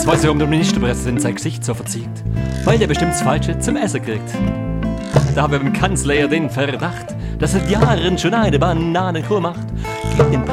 Jetzt weiß ich, warum der Ministerpräsident sein Gesicht so verzieht. Weil er bestimmt das Falsche zum Essen kriegt. Da haben wir beim Kanzler den Verdacht, dass seit Jahren schon eine Bananenkur macht. Geht dem